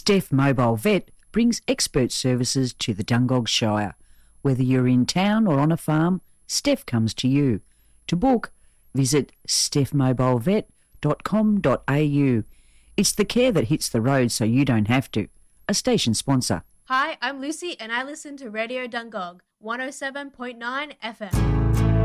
Steph Mobile Vet brings expert services to the Dungog Shire. Whether you're in town or on a farm, Steph comes to you. To book, visit stephmobilevet.com.au. It's the care that hits the road so you don't have to. A station sponsor. Hi, I'm Lucy and I listen to Radio Dungog 107.9 FM.